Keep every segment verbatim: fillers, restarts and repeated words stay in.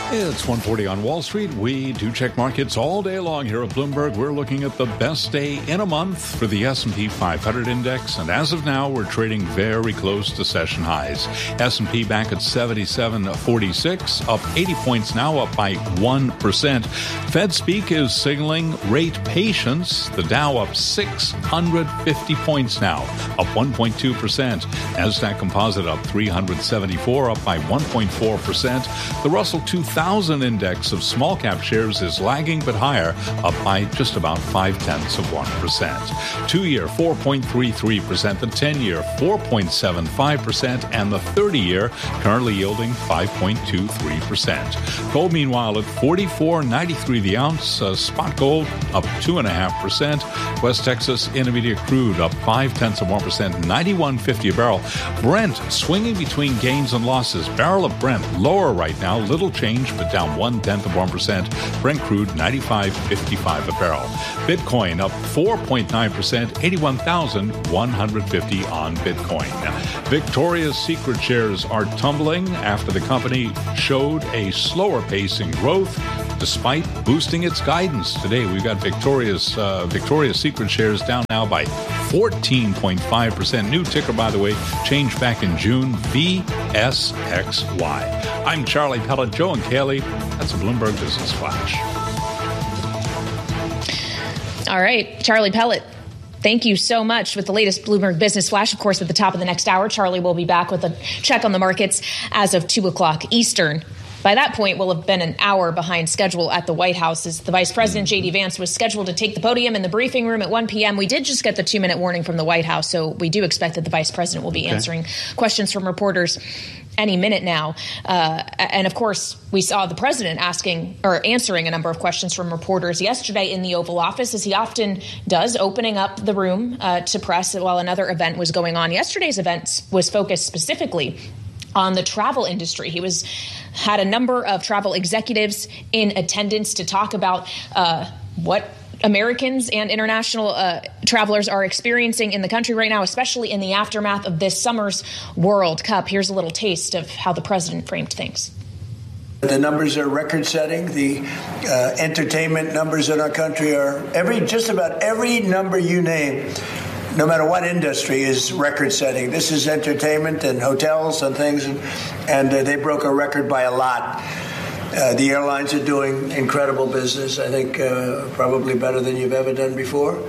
It's one forty on Wall Street. We do check markets all day long here at Bloomberg. We're looking at the best day in a month for the S and P five hundred index. And as of now, we're trading very close to session highs. S and P back at seventy-seven forty-six, up eighty points now, up by one percent. Fed speak is signaling rate patience. The Dow up six hundred fifty points now, up one point two percent. NASDAQ Composite up three hundred seventy-four, up by one point four percent. The Russell two thousand index of small cap shares is lagging but higher, up by just about five tenths of one percent. Two-year four point three three percent, the ten-year four point seven five percent, and the thirty-year currently yielding five point two three percent. Gold, meanwhile, at forty-four ninety-three the ounce. Uh, spot gold up two and a half percent. West Texas Intermediate crude up five tenths of one percent, ninety-one fifty a barrel. Brent swinging between gains and losses. Barrel of Brent lower right now, little change, but down one tenth of one percent. Brent crude ninety-five fifty-five a barrel. Bitcoin up four point nine percent, eighty-one thousand one hundred fifty on Bitcoin. Victoria's Secret shares are tumbling after the company showed a slower pace in growth despite boosting its guidance. Today we've got Victoria's uh, Victoria's Secret shares down now by fourteen point five percent. New ticker, by the way, changed back in June, V S X Y. I'm Charlie Pellet, Joe and Kaylee. That's a Bloomberg Business Flash. All right, Charlie Pellet, thank you so much with the latest Bloomberg Business Flash. Of course, at the top of the next hour, Charlie will be back with a check on the markets as of two o'clock Eastern. By that point, we'll have been an hour behind schedule at the White House as the Vice President, J D. Vance, was scheduled to take the podium in the briefing room at one p.m. We did just get the two-minute warning from the White House, so we do expect that the Vice President will be okay. answering questions from reporters any minute now. Uh, and, of course, we saw the President asking or answering a number of questions from reporters yesterday in the Oval Office, as he often does, opening up the room uh, to press while another event was going on. Yesterday's event was focused specifically on the travel industry. He was had a number of travel executives in attendance to talk about uh, what Americans and international uh, travelers are experiencing in the country right now, especially in the aftermath of this summer's World Cup. Here's a little taste of how the president framed things. The numbers are record-setting. The uh, entertainment numbers in our country are every just about every number you name, no matter what industry, is record-setting. This is entertainment and hotels and things, and, and uh, they broke a record by a lot. Uh, the airlines are doing incredible business, I think uh, probably better than you've ever done before.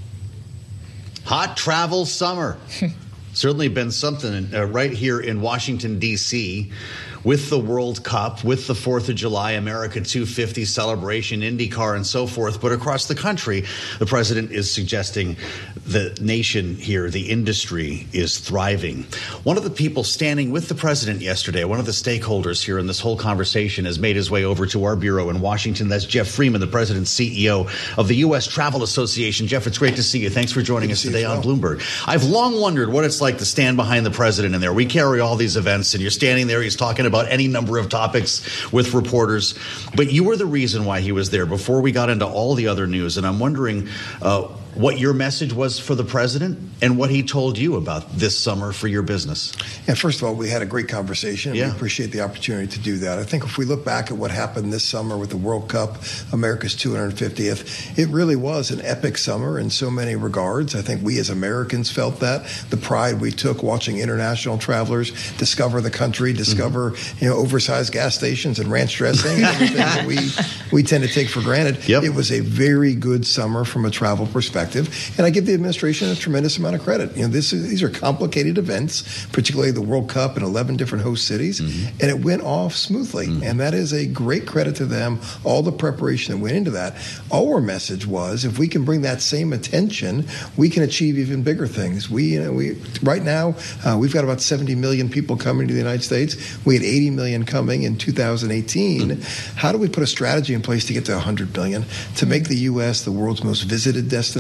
Hot travel summer. Certainly been something uh, right here in Washington, D C, with the World Cup, with the fourth of July, America two fifty celebration, IndyCar and so forth. But across the country, the president is suggesting the nation here, the industry, is thriving. One of the people standing with the president yesterday, one of the stakeholders here in this whole conversation, has made his way over to our bureau in Washington. That's Jeff Freeman, the president's C E O of the U S Travel Association. Jeff, it's great to see you. Thanks for joining Good us to today on Bloomberg. I've long wondered what it's like to stand behind the president in there. We carry all these events, and you're standing there. He's talking about any number of topics with reporters. But you were the reason why he was there before we got into all the other news. And I'm wondering uh, what your message was for the president and what he told you about this summer for your business. Yeah, first of all, we had a great conversation. Yeah. We appreciate the opportunity to do that. I think if we look back at what happened this summer with the World Cup, America's two hundred fiftieth, it really was an epic summer in so many regards. I think we as Americans felt that. The pride we took watching international travelers discover the country, discover mm-hmm. you know oversized gas stations and ranch dressing, and everything that we, we tend to take for granted. Yep. It was a very good summer from a travel perspective. And I give the administration a tremendous amount of credit. You know, this is, these are complicated events, particularly the World Cup in eleven different host cities, mm-hmm. and it went off smoothly. Mm-hmm. And that is a great credit to them, all the preparation that went into that. Our message was, if we can bring that same attention, we can achieve even bigger things. We, you know, we right now, uh, we've got about seventy million people coming to the United States. We had eighty million coming in two thousand eighteen. Mm-hmm. How do we put a strategy in place to get to one hundred million, to make the U S the world's most visited destination?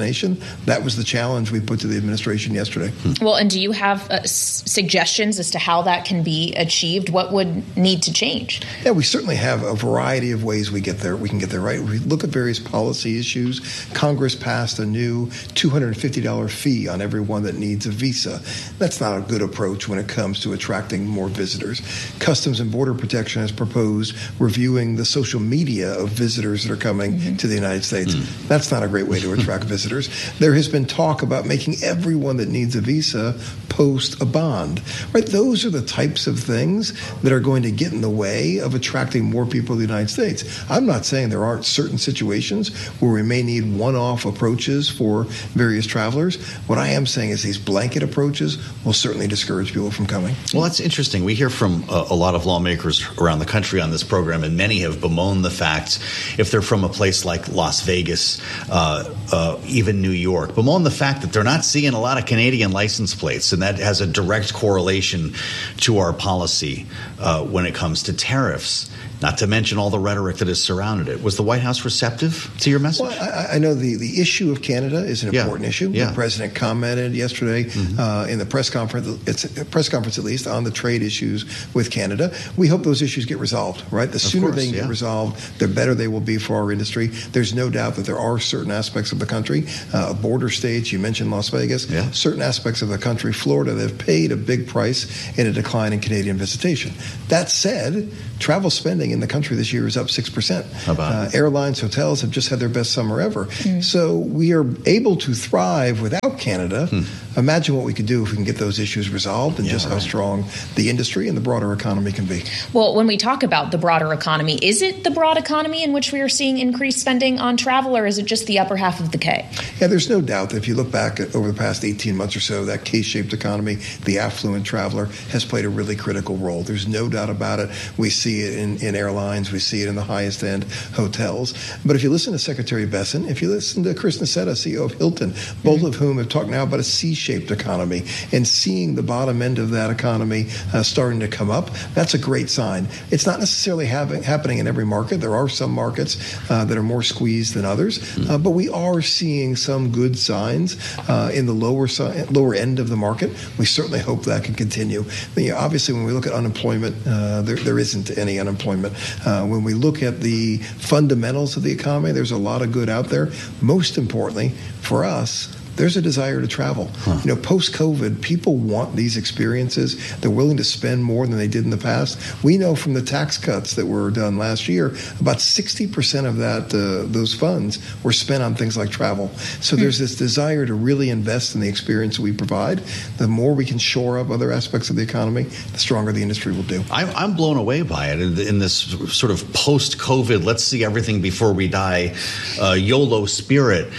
destination. That was the challenge we put to the administration yesterday. Well, and do you have uh, s- suggestions as to how that can be achieved? What would need to change? Yeah, we certainly have a variety of ways we get there. We can get there, right? We look at various policy issues. Congress passed a new two hundred fifty dollars fee on everyone that needs a visa. That's not a good approach when it comes to attracting more visitors. Customs and Border Protection has proposed reviewing the social media of visitors that are coming mm-hmm. to the United States. Mm. That's not a great way to attract visitors. There has been talk about making everyone that needs a visa post a bond, right? Those are the types of things that are going to get in the way of attracting more people to the United States. I'm not saying there aren't certain situations where we may need one-off approaches for various travelers. What I am saying is these blanket approaches will certainly discourage people from coming. Well, that's interesting. We hear from a, a lot of lawmakers around the country on this program, and many have bemoaned the fact, if they're from a place like Las Vegas, uh, uh, even New York, bemoan the fact that they're not seeing a lot of Canadian license plates, and that has a direct correlation to our policy uh, when it comes to tariffs. Not to mention all the rhetoric that has surrounded it. Was the White House receptive to your message? Well, I, I know the, the issue of Canada is an yeah. important issue. Yeah. The president commented yesterday mm-hmm. uh, in the press conference, it's a press conference at least, on the trade issues with Canada. We hope those issues get resolved, right? The of sooner course, they can yeah. get resolved, the better they will be for our industry. There's no doubt that there are certain aspects of the country, uh, border states, you mentioned Las Vegas, yeah. certain aspects of the country, Florida, that have paid a big price in a decline in Canadian visitation. That said, travel spending in the country this year is up six percent. How about uh, airlines, hotels have just had their best summer ever. Mm. So we are able to thrive without Canada. Hmm. Imagine what we could do if we can get those issues resolved and yeah, just right. how strong the industry and the broader economy can be. Well, when we talk about the broader economy, is it the broad economy in which we are seeing increased spending on travel, or is it just the upper half of the K? Yeah, there's no doubt that if you look back at over the past eighteen months or so, that K-shaped economy, the affluent traveler, has played a really critical role. There's no doubt about it. We see it in, in airlines. We see it in the highest end hotels. But if you listen to Secretary Besson, if you listen to Chris Nassetta, C E O of Hilton, both mm-hmm. of whom have talked now about a C-shaped economy, and seeing the bottom end of that economy uh, starting to come up, that's a great sign. It's not necessarily having, happening in every market. There are some markets uh, that are more squeezed than others, mm-hmm. uh, but we are seeing some good signs uh, in the lower si- lower end of the market. We certainly hope that can continue. But, you know, obviously, when we look at unemployment, uh, there, there isn't any unemployment. Uh, when we look at the fundamentals of the economy, there's a lot of good out there. Most importantly, for us, there's a desire to travel. Huh. You know, post-COVID, people want these experiences. They're willing to spend more than they did in the past. We know from the tax cuts that were done last year, about sixty percent of that uh, those funds were spent on things like travel. So mm. there's this desire to really invest in the experience we provide. The more we can shore up other aspects of the economy, the stronger the industry will do. I'm, I'm blown away by it in, in this sort of post-COVID, let's see everything before we die, uh, YOLO spirit.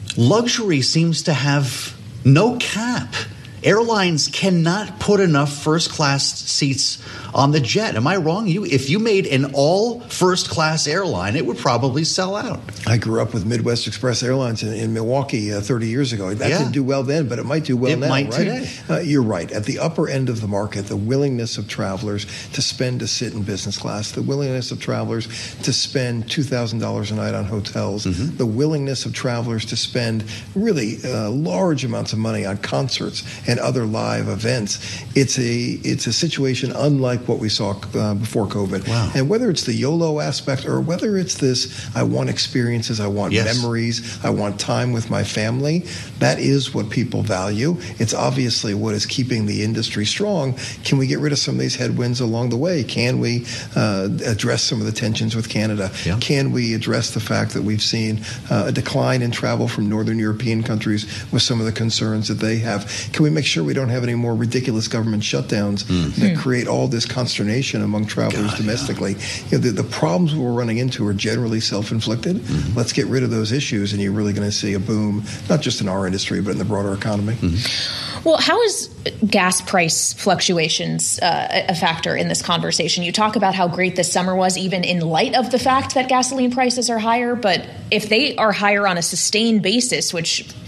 Luxury seems to have no cap. Airlines cannot put enough first-class seats on the jet. Am I wrong? You, if you made an all first-class airline, it would probably sell out. I grew up with Midwest Express Airlines in, in Milwaukee uh, thirty years ago. That yeah. didn't do well then, but it might do well it now, might right? Today. Uh, you're right. At the upper end of the market, the willingness of travelers to spend to sit in business class, the willingness of travelers to spend two thousand dollars a night on hotels, mm-hmm. the willingness of travelers to spend really uh, large amounts of money on concerts and other live events. It's a it's a situation unlike what we saw uh, before COVID. Wow. And whether it's the YOLO aspect or whether it's this, I want experiences, I want yes. memories, I want time with my family, that is what people value. It's obviously what is keeping the industry strong. Can we get rid of some of these headwinds along the way? Can we uh, address some of the tensions with Canada? Yeah. Can we address the fact that we've seen uh, a decline in travel from Northern European countries with some of the concerns that they have? Can we make sure we don't have any more ridiculous government shutdowns mm. that create all this consternation among travelers God, domestically? Yeah. You know, the, the problems we're running into are generally self-inflicted. Mm-hmm. Let's get rid of those issues, and you're really going to see a boom, not just in our industry, but in the broader economy. Mm-hmm. Well, how is gas price fluctuations uh, a factor in this conversation? You talk about how great this summer was, even in light of the fact that gasoline prices are higher, but if they are higher on a sustained basis, which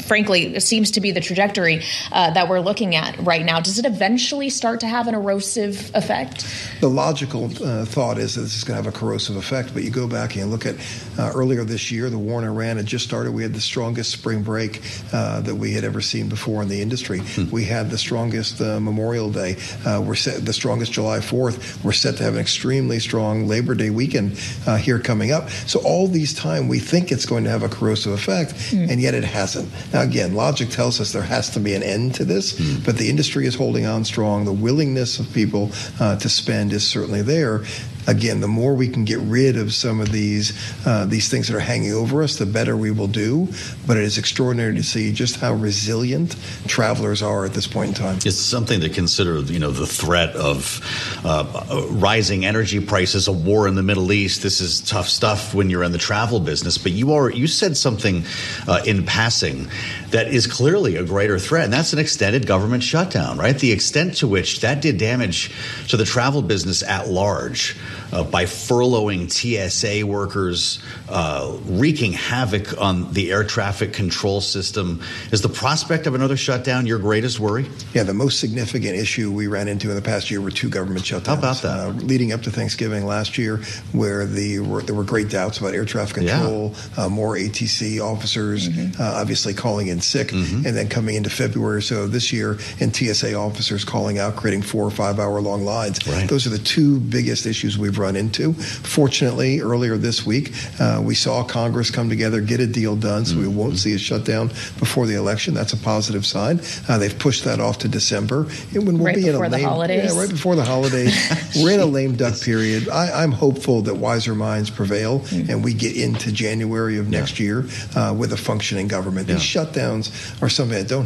frankly, it seems to be the trajectory uh, that we're looking at right now. Does it eventually start to have an erosive effect? The logical uh, thought is that this is going to have a corrosive effect, but you go back and look at uh, earlier this year, the war in Iran had just started. We had the strongest spring break uh, that we had ever seen before in the industry. Hmm. We had the strongest uh, Memorial Day. Uh, we're set, the strongest July fourth. We're set to have an extremely strong Labor Day weekend uh, here coming up. So all these time, we think it's going to have a corrosive effect, hmm. and yet it hasn't. Now, again, logic tells us there has to be an end to this, hmm. but the industry is holding on strong. The willingness of people uh, to spend is certainly there. Again, the more we can get rid of some of these uh, these things that are hanging over us, the better we will do. But it is extraordinary to see just how resilient travelers are at this point in time. It's something to consider, you know, the threat of uh, rising energy prices, a war in the Middle East. This is tough stuff when you're in the travel business. But you are you said something uh, in passing that is clearly a greater threat, and that's an extended government shutdown, right? The extent to which that did damage to the travel business at large uh, by furloughing T S A workers, uh, wreaking havoc on the air traffic control system. Is the prospect of another shutdown your greatest worry? Yeah, the most significant issue we ran into in the past year were two government shutdowns. How about that? Uh, leading up to Thanksgiving last year, where the there were great doubts about air traffic control, yeah. uh, more A T C officers mm-hmm. uh, obviously calling in sick, mm-hmm. and then coming into February or so this year, and T S A officers calling out, creating four or five hour long lines. Right. Those are the two biggest issues we've run into. Fortunately, earlier this week, uh, we saw Congress come together, get a deal done, so mm-hmm. we won't see a shutdown before the election. That's a positive sign. Uh, they've pushed that off to December. And when we'll right be before in a the lame, holidays. Yeah, right before the holidays. We're in a lame duck period. I, I'm hopeful that wiser minds prevail, mm-hmm. and we get into January of next yeah. year uh, with a functioning government. Yeah. These shutdowns are something that don't